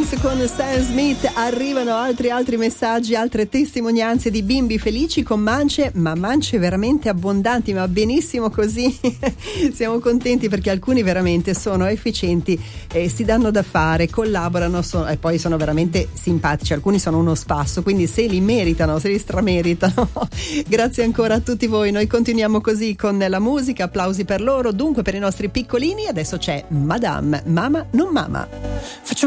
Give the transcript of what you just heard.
Dance con Sam Smith. Arrivano altri messaggi, altre testimonianze di bimbi felici con mance, ma mance veramente abbondanti, ma benissimo così. Siamo contenti perché alcuni veramente sono efficienti, si danno da fare, collaborano e poi sono veramente simpatici. Alcuni sono uno spasso, quindi se li meritano, se li strameritano. Grazie ancora a tutti voi. Noi continuiamo così con la musica, applausi per loro. Dunque per i nostri piccolini adesso c'è Madame, Mama non Mama.